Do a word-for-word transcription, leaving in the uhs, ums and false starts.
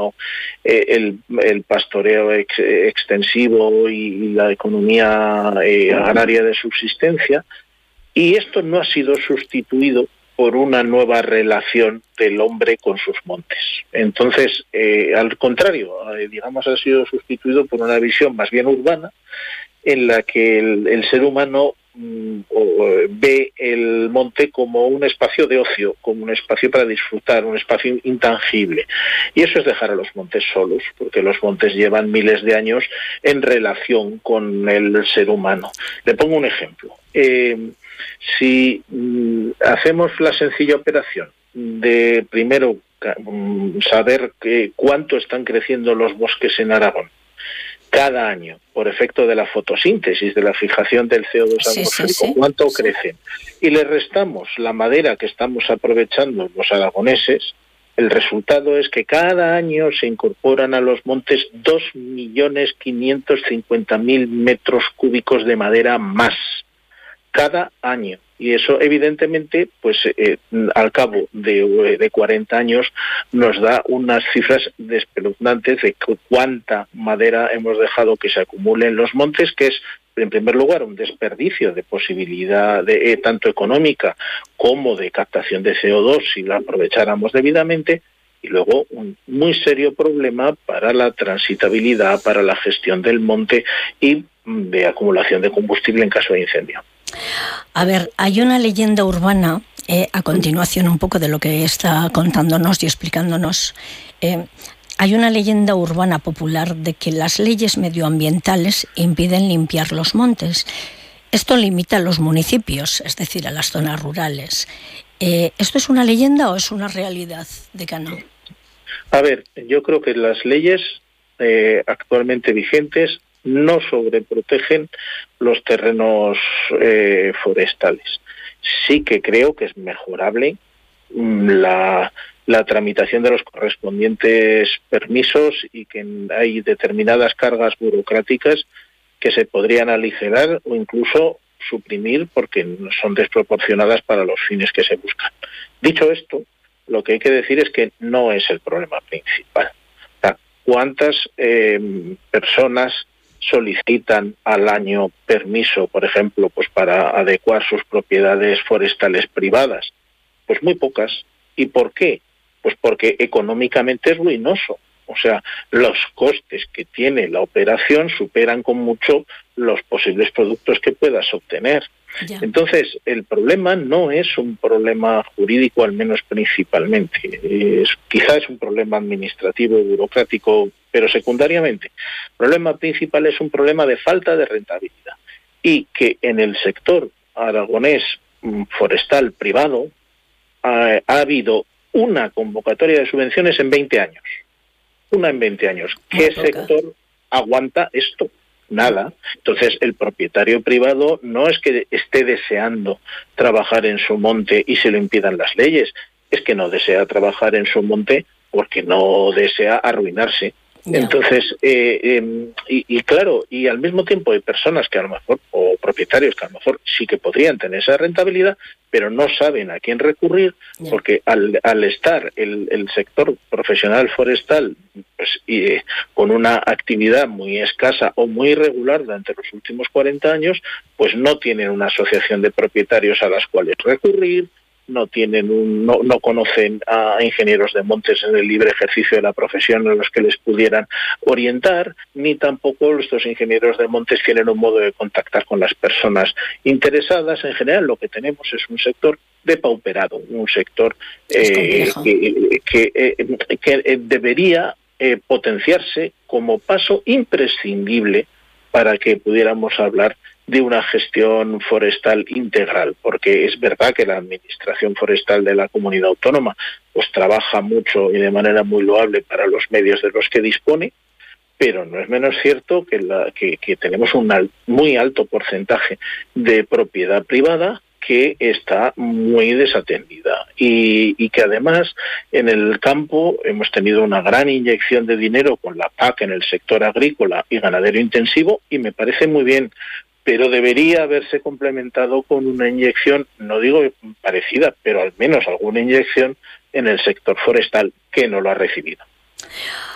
sino eh, el, el pastoreo ex, extensivo y la economía eh, agraria de subsistencia, y esto no ha sido sustituido por una nueva relación del hombre con sus montes. Entonces, eh, al contrario, eh, digamos, ha sido sustituido por una visión más bien urbana, en la que el, el ser humano mm, o, ve el monte como un espacio de ocio, como un espacio para disfrutar, un espacio intangible. Y eso es dejar a los montes solos, porque los montes llevan miles de años en relación con el ser humano. Le pongo un ejemplo. Eh, si mm, hacemos la sencilla operación de primero mm, saber que, cuánto están creciendo los bosques en Aragón cada año, por efecto de la fotosíntesis, de la fijación del C O dos sí, atmosférico, sí, sí. cuánto sí. crecen, y le restamos la madera que estamos aprovechando los aragoneses, el resultado es que cada año se incorporan a los montes dos millones quinientos cincuenta mil metros cúbicos de madera más cada año. Y eso, evidentemente, pues eh, al cabo de, de cuarenta años nos da unas cifras despeluznantes de cuánta madera hemos dejado que se acumule en los montes, que es, en primer lugar, un desperdicio de posibilidad de, eh, tanto económica como de captación de C O dos si la aprovecháramos debidamente, y luego un muy serio problema para la transitabilidad, para la gestión del monte y de acumulación de combustible en caso de incendio. A ver, hay una leyenda urbana, eh, a continuación un poco de lo que está contándonos y explicándonos. Eh, hay una leyenda urbana popular de que las leyes medioambientales impiden limpiar los montes. Esto limita a los municipios, es decir, a las zonas rurales. Eh, ¿Esto es una leyenda o es una realidad, decano? A ver, yo creo que las leyes eh, actualmente vigentes no sobreprotegen los terrenos eh, forestales. Sí que creo que es mejorable mmm, la, la tramitación de los correspondientes permisos y que hay determinadas cargas burocráticas que se podrían aligerar o incluso suprimir porque son desproporcionadas para los fines que se buscan. Dicho esto, lo que hay que decir es que no es el problema principal. O sea, ¿cuántas eh, personas solicitan al año permiso, por ejemplo, pues para adecuar sus propiedades forestales privadas? Pues muy pocas. ¿Y por qué? Pues porque económicamente es ruinoso. O sea, los costes que tiene la operación superan con mucho los posibles productos que puedas obtener. Ya. Entonces, el problema no es un problema jurídico, al menos principalmente. Es, quizá es un problema administrativo y burocrático, pero secundariamente. El problema principal es un problema de falta de rentabilidad. Y que en el sector aragonés forestal privado ha, ha habido una convocatoria de subvenciones en veinte años. Una en veinte años. ¿Qué sector aguanta esto? Nada. Entonces, el propietario privado no es que esté deseando trabajar en su monte y se lo impidan las leyes, es que no desea trabajar en su monte porque no desea arruinarse. Yeah. Entonces, eh, eh, y, y claro, y al mismo tiempo hay personas que a lo mejor, o propietarios que a lo mejor sí que podrían tener esa rentabilidad, pero no saben a quién recurrir, yeah. porque al, al estar el, el sector profesional forestal pues, y, eh, con una actividad muy escasa o muy irregular durante los últimos cuarenta años, pues no tienen una asociación de propietarios a las cuales recurrir, no tienen un, no, no conocen a ingenieros de montes en el libre ejercicio de la profesión a los que les pudieran orientar, ni tampoco estos ingenieros de montes tienen un modo de contactar con las personas interesadas. En general, lo que tenemos es un sector depauperado, un sector eh, que, que, eh, que debería eh, potenciarse como paso imprescindible para que pudiéramos hablar de una gestión forestal integral, porque es verdad que la Administración Forestal de la Comunidad Autónoma pues trabaja mucho y de manera muy loable para los medios de los que dispone, pero no es menos cierto que, la, que, que tenemos un al, muy alto porcentaje de propiedad privada que está muy desatendida y, y que además en el campo hemos tenido una gran inyección de dinero con la P A C en el sector agrícola y ganadero intensivo y me parece muy bien, pero debería haberse complementado con una inyección, no digo parecida, pero al menos alguna inyección en el sector forestal que no lo ha recibido.